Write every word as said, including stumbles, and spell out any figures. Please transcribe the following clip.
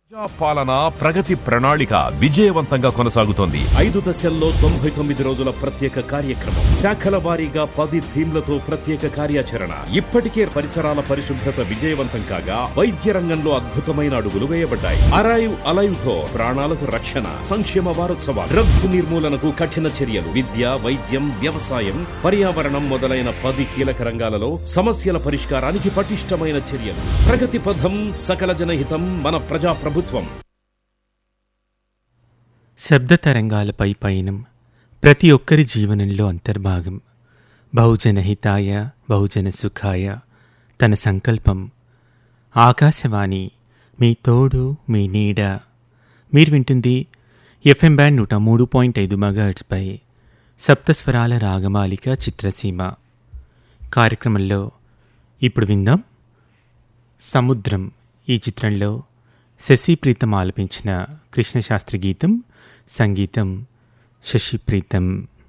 పాలన ప్రగతి ప్రణాళిక విజయవంతంగా కొనసాగుతోంది. ఐదు దశల్లో తొంభై తొమ్మిది రోజుల ప్రత్యేక కార్యక్రమం, శాఖల వారీగా పది థీమ్లతో ప్రత్యేక కార్యాచరణ. ఇప్పటికే పరిసరాల పరిశుభ్రత విజయవంతం కాగా వైద్య రంగంలో అద్భుతమైన అడుగులు వేయబడ్డాయి. అరైవ్ అలైవ్ తో ప్రాణాలకు రక్షణ. సంక్షేమ వారోత్సవాలు, డ్రగ్స్ నిర్మూలనకు కఠిన చర్యలు, విద్య, వైద్యం, వ్యవసాయం, పర్యావరణం మొదలైన పది కీలక రంగాలలో సమస్యల పరిష్కారానికి పటిష్టమైన చర్యలు. ప్రగతి పథం, సకల జనహితం, మన ప్రజా ప్రభుత్వం. శబ్ద తరంగాలపై పయనం ప్రతి ఒక్కరి జీవనంలో అంతర్భాగం. బహుజన హితాయ బహుజన సుఖాయ తన సంకల్పం. ఆకాశవాణి మీ తోడు మీ నీడ. మీరు వింటుంది ఎఫ్ఎం బ్యాండ్ నూట మూడు పాయింట్ ఐదు మెగాహెర్ట్జ్పై సప్తస్వరాల రాగమాలిక చిత్రసీమ కార్యక్రమంలో ఇప్పుడు విందాం సముద్రం. ఈ చిత్రంలో శశిప్రీతం ఆలపించిన కృష్ణశాస్త్రి గీతం, సంగీతం శశిప్రీతం.